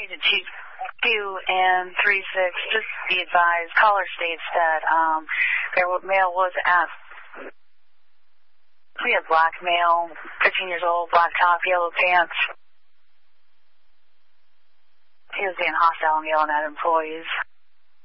Agent Chief 2 and 36, just be advised, caller states that their male was asked. We have black male, 15 years old, black top, yellow pants. He was being hostile and yelling at employees.